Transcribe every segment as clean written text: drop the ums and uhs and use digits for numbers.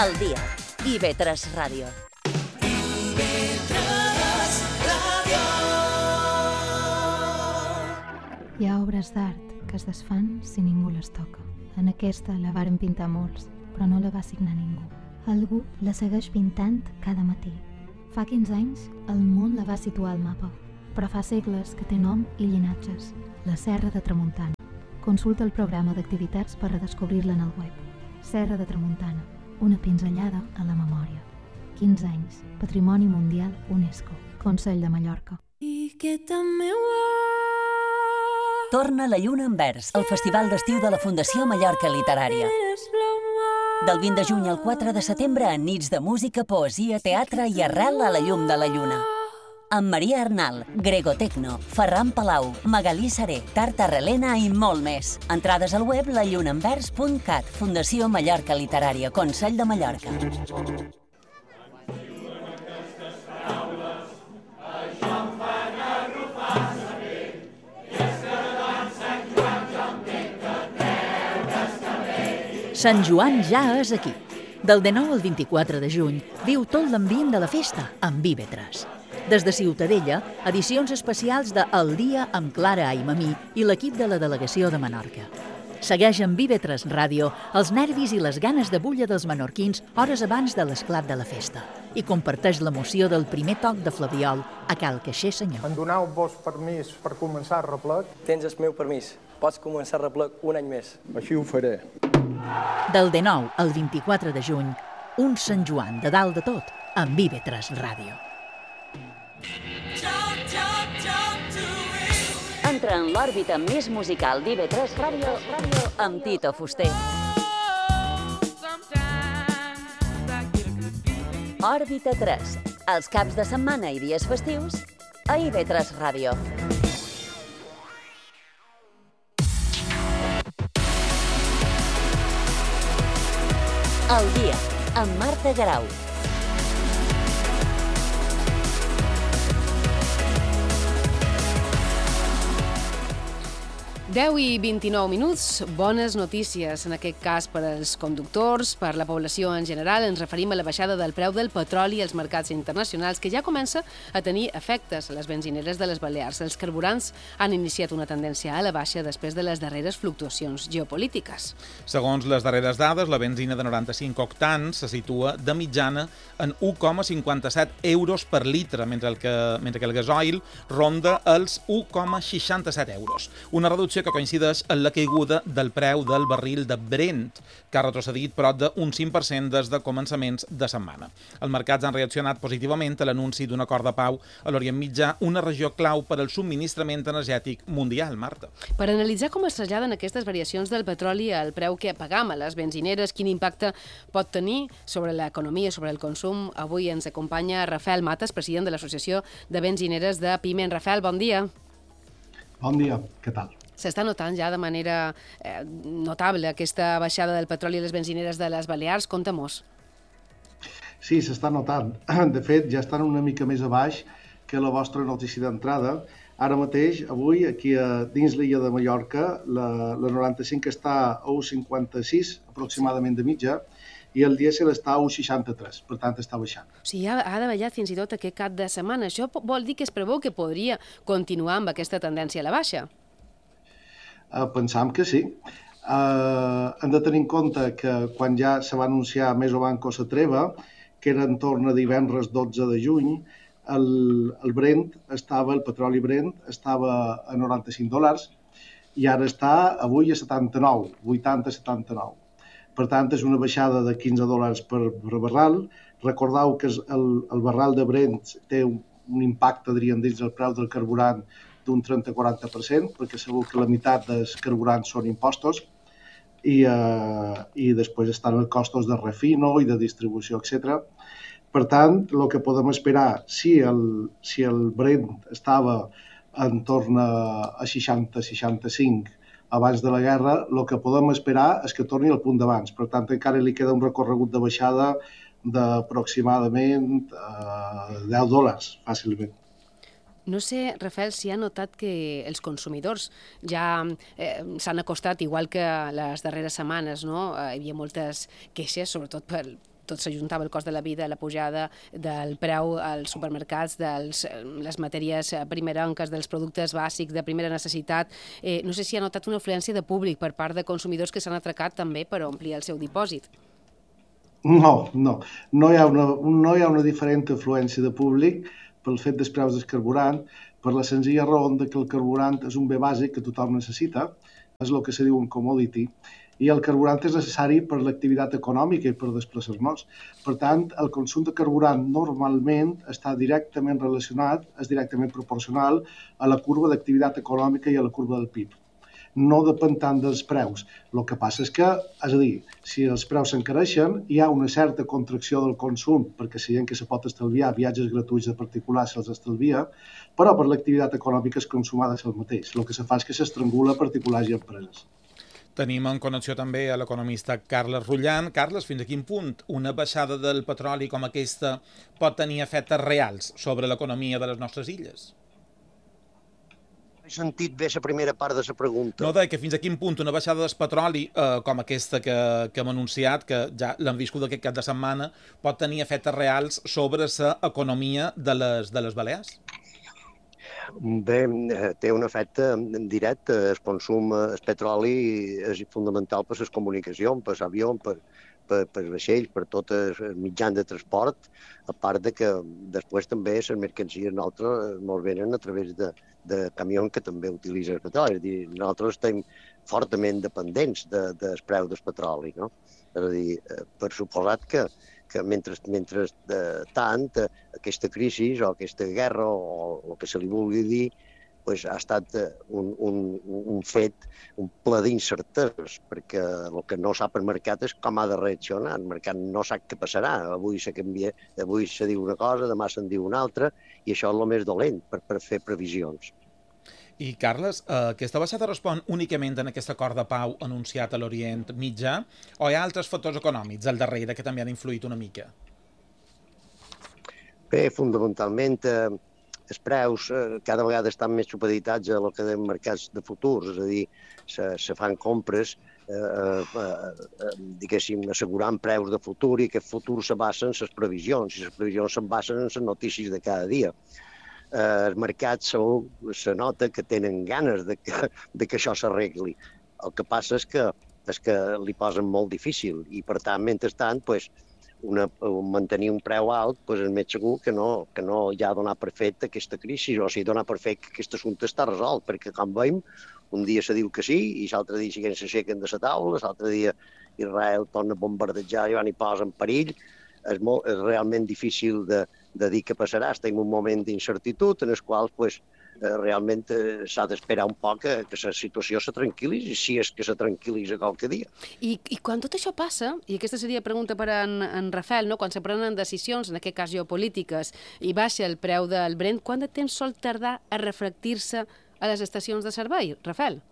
El dia. IB3 Ràdio. Hi ha obres d'art que es desfan si ningú les toca. En aquesta la varen pintar molts, però no la va signar ningú. Algú la segueix pintant cada matí. Fa 15 anys el món la va situar al mapa, però fa segles que té nom i llinatges. La Serra de Tramuntana. Consulta el programa d'activitats per redescobrir-la en el web. Serra de Tramuntana, una pinzellada a la memòria. 15 anys, Patrimoni Mundial UNESCO, Consell de Mallorca. Torna la lluna en vers, el festival d'estiu de la Fundació Mallorca Literària. Del 20 de juny al 4 de setembre, en nits de música, poesia, teatre i arrel a la llum de la lluna. Amb Maria Arnal, Grego Tecno, Ferran Palau, Magalí Saré, Tarta Relena i molt més. Entrades al web lallunaenvers.cat, Fundació Mallorca Literària, Consell de Mallorca. Sant Joan ja és aquí. Del 19 al 24 de juny viu tot l'ambient de la festa amb IB3. Des de Ciutadella, edicions especials de El dia amb Clara Aimamí i l'equip de la delegació de Menorca. Segueix amb IB3 Ràdio els nervis i les ganes de bulla dels menorquins hores abans de l'esclat de la festa i comparteix l'emoció del primer toc de flabiol a Cal Caixer Senyor. Em doneu-vos permís per començar el replec? Tens el meu permís. Pots començar el replec un any més. Així ho faré. Del 19 al 24 de juny, un Sant Joan de dalt de tot amb IB3 Ràdio. Entra en l'òrbita més musical d'IB3 Ràdio amb Tito Fuster. Òrbita 3, els caps de setmana i dies festius a IB3 Ràdio. El dia, amb Marta Garau. Deu i 29 minuts, bones notícies, en aquest cas per als conductors, per la població en general. Ens referim a la baixada del preu del petroli als mercats internacionals, que ja comença a tenir efectes a les benzineres de les Balears. Els carburants han iniciat una tendència a la baixa després de les darreres fluctuacions geopolítiques. Segons les darreres dades, la benzina de 95 octans se situa de mitjana en 1,57 euros per litre, mentre que el gasoil ronda els 1,67 euros. Una reducció que coincideix en la caiguda del preu del barril de Brent, que ha retrocedit prop d'un 5% des de començaments de setmana. Els mercats han reaccionat positivament a l'anunci d'un acord de pau a l'Orient Mitjà, una regió clau per al subministrament energètic mundial, Marta. Per analitzar com es traslladen aquestes variacions del petroli al preu que pagam a les benzineres, quin impacte pot tenir sobre l'economia, sobre el consum, avui ens acompanya Rafael Matas, president de l'Associació de Benzineres de Piment. Rafael, bon dia. Bon dia, què tal? S'està notant ja de manera notable aquesta baixada del petroli a les benzineres de les Balears. Conta-mos. Sí, s'està notant. De fet, ja estan una mica més a baix que la vostra notícia d'entrada. Ara mateix, avui, aquí dins l'illa de Mallorca, la 95 està a 1,56 aproximadament de mitja i el dièsel està a 1,63, per tant està baixant. O sigui, ha davallat fins i tot aquest cap de setmana. Això vol dir que es preveu que podria continuar amb aquesta tendència a la baixa? Pensam que sí. Hem de tenir en compte que quan ja se va anunciar més o manco la treva, que era en torn a divendres 12 de juny, el Brent estava, el petroli Brent estava a $95 i ara està avui a 79, 80-79. Per tant, és una baixada de $15 per barral. Recordeu que el barral de Brent té un impacte, diríem, dins del preu del carburant d'un 30-40%, perquè segur que la meitat dels carburants són impostos i després estan els costos de refino i de distribució, etc. Per tant, el que podem esperar, si el Brent estava en torn a 60-65 abans de la guerra, el que podem esperar és que torni al punt d'abans. Per tant, encara li queda un recorregut de baixada d'aproximadament $10, fàcilment. No sé, Rafael, si ha notat que els consumidors ja s'han acostat, igual que les darreres setmanes, no? Hi havia moltes queixes, sobretot tot s'ajuntava el cost de la vida, la pujada del preu als supermercats, de les matèries primerenques, dels productes bàsics de primera necessitat. No sé si ha notat una afluència de públic per part de consumidors que s'han atracat també per omplir el seu dipòsit. No hi ha una diferent afluència de públic pel fet dels preus del carburant, per la senzilla raó que el carburant és un bé bàsic que tothom necessita, és el que se diu un commodity, i el carburant és necessari per l'activitat econòmica i per desplaçar-nos. Per tant, el consum de carburant normalment està directament relacionat, és directament proporcional a la curva d'activitat econòmica i a la curva del PIB. No depèn tant dels preus. El que passa és que, és a dir, si els preus s'encareixen, hi ha una certa contracció del consum, perquè si gent que se pot estalviar viatges gratuïts de particulars se'ls estalvia, però per l'activitat econòmica es consum ha de ser el mateix. El que se fa és que s'estrangula particulars i empreses. Tenim en connexió també a l'economista Carles Rullan. Carles, fins a quin punt una baixada del petroli com aquesta pot tenir efectes reals sobre l'economia de les nostres illes? He sentit bé la primera part de la pregunta. No, que fins a quin punt una baixada del petroli com aquesta que hem anunciat, que ja l'hem viscut aquest cap de setmana, pot tenir efectes reals sobre l'economia de les Balears? Bé, té un efecte directe. El consum del petroli és fundamental per les comunicacions, per l'avió, per vaixells, per tots els mitjans de transport, a part de que després també les mercancies nosaltres ens venen a través de camions que també utilitzen el petroli. És a dir, nosaltres estem fortament dependents del preu del petroli, no? És a dir, per suposat que mentre tant aquesta crisi o aquesta guerra o el que se li vulgui dir ha estat un fet, un ple d'incerteses, perquè el que no sap el mercat és com ha de reaccionar. El mercat no sap què passarà. Avui se diu una cosa, demà se'n diu una altra, i això és el més dolent per fer previsions. I, Carles, aquesta baixada respon únicament en aquest acord de pau anunciat a l'Orient Mitjà o hi ha altres factors econòmics al darrere que també han influït una mica? Bé, fundamentalment, els preus cada vegada estan més supeditats a el que de mercats de futurs, és a dir, se fan compres, diguéssim, assegurant preus de futur i aquest futur se basa en les previsions i les previsions se basen en les notícies de cada dia. Els mercats se nota que tenen ganes de que això s'arregli. El que passa és que li posen molt difícil i, per tant, mentrestant, mantenir un preu alt és més segur que no hi ha donar per fet aquesta crisi, o sigui, donar per fet que aquest assumpte està resolt, perquè, com veiem, un dia se diu que sí i l'altre dia s'aixequen de la taula, l'altre dia Israel torna a bombardejar i van i posa en perill. És realment difícil de dir què passarà. Estem en un moment d'incertitud en el qual realment s'ha d'esperar un poc que la situació se tranquil·litzi, si és que se tranquil·litza qualque dia. I quan tot això passa, i aquesta seria pregunta per en Rafael, no? Quan se prenen decisions, en aquest cas geopolítiques, i baixa el preu del Brent, quant de temps sol tardar a reflectir-se a les estacions de servei, Rafael?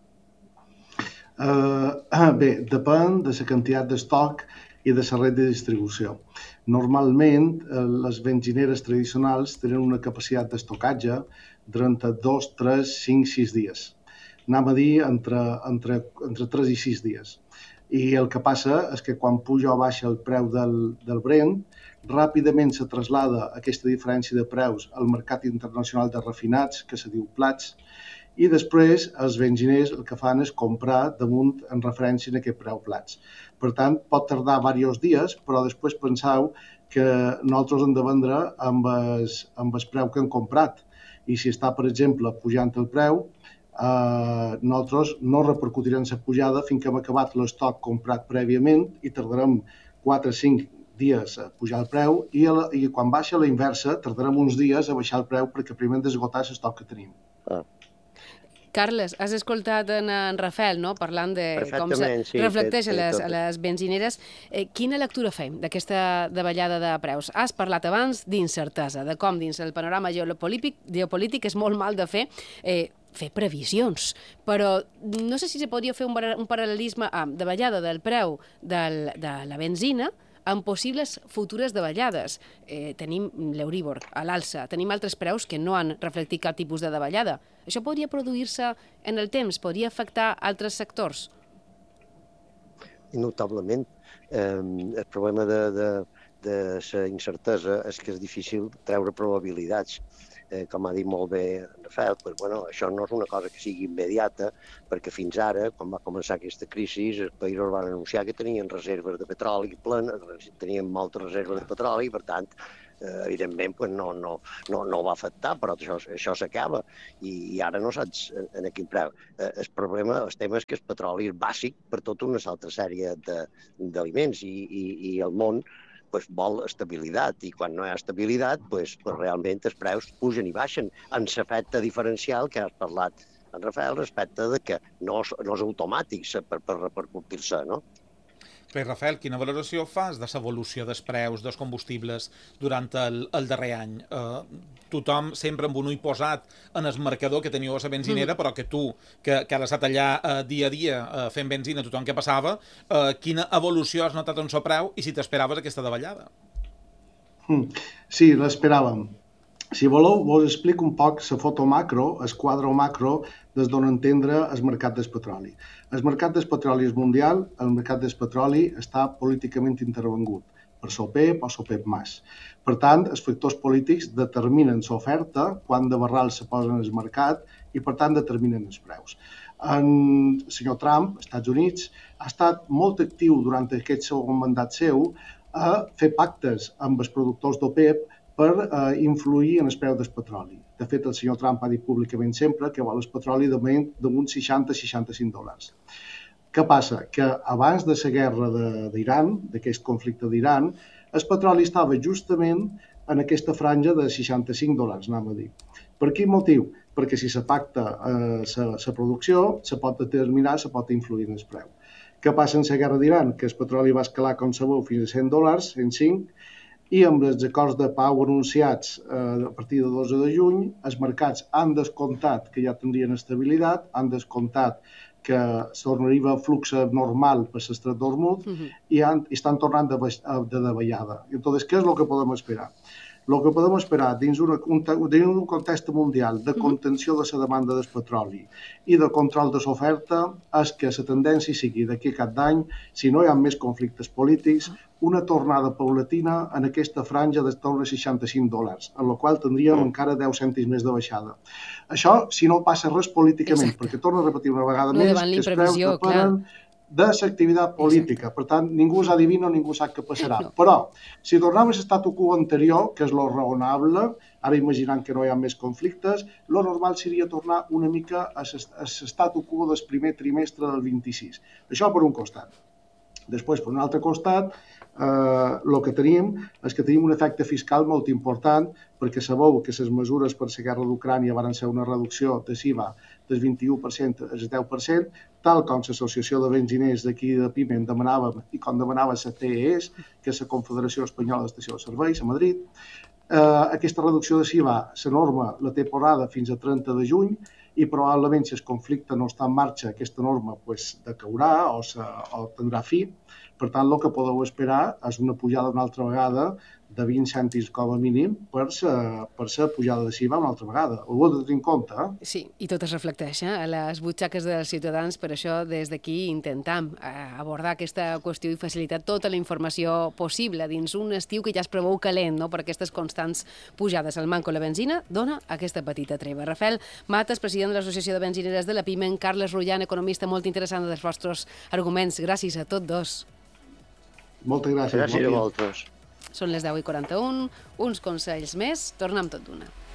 Bé, depèn de la quantitat d'estoc i de la red de distribució. Normalment, les benzineres tradicionals tenen una capacitat d'estocatge d'entre 2, 3, 5, 6 dies. Anem a dir entre 3 i 6 dies. I el que passa és que quan puja o baixa el preu del Brent, ràpidament se traslada aquesta diferència de preus al mercat internacional de refinats, que se diu plats, i després els benziners el que fan és comprar damunt en referència a aquest preu plats. Per tant, pot tardar diversos dies, però després penseu que nosaltres hem de vendre amb el preu que hem comprat. I si està, per exemple, pujant el preu, nosaltres no repercutirem la pujada fins que hem acabat l'estoc comprat prèviament i tardarem 4 o 5 dies a pujar el preu i quan baixa la inversa tardarem uns dies a baixar el preu perquè primer hem d'esgotar l'estoc que tenim. Carles, has escoltat en Rafael, no?, parlant de com se reflecteix a les benzineres. Quina lectura fem d'aquesta davallada de preus? Has parlat abans d'incertesa, de com dins el panorama geopolític és molt mal de fer previsions, però no sé si se podria fer un paral·lelisme amb davallada del preu de la benzina amb possibles futures davallades. Tenim l'Euríbor a l'alça, tenim altres preus que no han reflectit cap tipus de davallada. Això podria produir-se en el temps, podria afectar altres sectors? notablement. El problema de la incertesa és que és difícil treure probabilitats. Com ha dit molt bé Rafael, això no és una cosa que sigui immediata, perquè fins ara, quan va començar aquesta crisi, els països van anunciar que tenien reserves de petroli plenes, tenien moltes reserves de petroli, i per tant, evidentment no va afectar, però això s'acaba i ara no saps en quin preu. El tema és que el petroli és bàsic per tota una altra sèrie d'aliments i el món vol estabilitat, i quan no hi ha estabilitat, realment els preus pugen i baixen, amb l'efecte diferencial que has parlat en Rafael respecte de que no és automàtic per repercutir-se, no? Bé, Rafael, quina valoració fas de l'evolució dels preus dels combustibles durant el darrer any? Tothom sempre amb un ull posat en el marcador que teniu a la benzinera, però que tu, que has estat allà dia a dia fent benzina tothom que passava, quina evolució has notat en el preu i si t'esperaves aquesta davallada? Sí, l'esperàvem. Si voleu, vos explico un poc la foto macro, el quadre macro des d'on entendre el mercat del petroli. El mercat del petroli és mundial, el mercat del petroli està políticament intervengut per l'OPEP o l'OPEP+. Per tant, els factors polítics determinen l'oferta, quan de barral se posen al mercat i, per tant, determinen els preus. El senyor Trump, als Estats Units, ha estat molt actiu durant aquest segon mandat seu a fer pactes amb els productors d'OPEP per influir en el preu del petroli. De fet, el senyor Trump ha dit públicament sempre que vol el petroli d'uns $60-65. Què passa? Que abans de la guerra d'Iran, d'aquest conflicte d'Iran, el petroli estava justament en aquesta franja de $65, anem a dir. Per quin motiu? Perquè si se pacta la producció, se pot determinar, se pot influir en el preu. Què passa en la guerra d'Iran? Que el petroli va escalar, com sabeu, fins a $100, $105, i amb els acords de pau anunciats a partir de 12 de juny, els mercats han descomptat que ja tindrien estabilitat, han descomptat que tornaria a flux normal per l'estret d'Hormuz i estan tornant de davallada. Entonces, què és el que podem esperar? El que podem esperar dins un context mundial de contenció de la demanda del petroli i de control de l'oferta és que la tendència sigui d'aquí a cap d'any, si no hi ha més conflictes polítics, una tornada paulatina en aquesta franja de torn a $65, en la qual tindríem encara 10 cèntims més de baixada. Això, si no passa res políticament, perquè torno a repetir una vegada més, que els preus depenen de l'activitat política. Per tant, ningú s'adivina, ningú sap què passarà. Però, si tornem a l'estatu quo anterior, que és lo raonable, ara imaginant que no hi ha més conflictes, lo normal seria tornar una mica a l'estatu quo del primer trimestre del 26. Això per un costat. Després, per un altre costat, el que tenim és que tenim un efecte fiscal molt important, perquè sabeu que les mesures per la guerra d'Ucrània van ser una reducció de l'IVA del 21% al 10%, tal com l'Associació de Benziners d'aquí de Piment demanàvem i com demanava la CES, que és la Confederació Espanyola d'Estació de Serveis, a Madrid. Aquesta reducció de l'IVA, la norma la té posada fins a 30 de juny, i probablement si el conflicte no està en marxa, aquesta norma decaurà o tindrà fi. Per tant, el que podeu esperar és una pujada una altra vegada de 20 cèntims com a mínim per la pujada de l'IVA una altra vegada. Ho heu de tenir en compte. Sí, i tot es reflecteix a les butxaques dels ciutadans, per això des d'aquí intentem abordar aquesta qüestió i facilitar tota la informació possible dins un estiu que ja es preveu calent, per aquestes constants pujades. El manco la benzina dona aquesta petita treva. Rafael Matas, president de l'Associació de Benzineres de la Piment, Carles Rullan, economista, molt interessant dels vostres arguments. Gràcies a tots dos. Moltes gràcies. Gràcies a vosaltres. Són les 10:41, uns consells més, tornem tot d'una.